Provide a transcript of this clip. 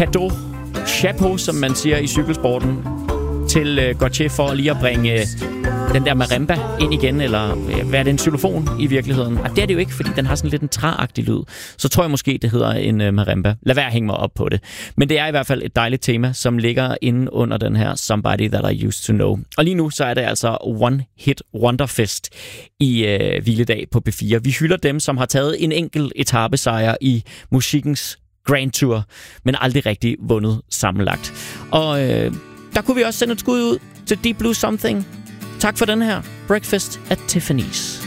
cadeau, chapeau, som man siger i cykelsporten, til Gautier for lige at bringe den der marimba ind igen, eller hvad er det, en xylofon i virkeligheden? Og det er det jo ikke, fordi den har sådan lidt en træagtig lyd. Så tror jeg måske, det hedder en marimba. Lad være at hænge mig op på det. Men det er i hvert fald et dejligt tema, som ligger inde under den her Somebody That I Used To Know. Og lige nu, så er det altså One Hit Wonderfest i hviledag på B4. Vi hylder dem, som har taget en enkelt etapesejr i musikkens Grand Tour, men aldrig rigtig vundet sammenlagt. Og der kunne vi også sende et skud ud til Deep Blue Something. Tak for den her Breakfast at Tiffany's.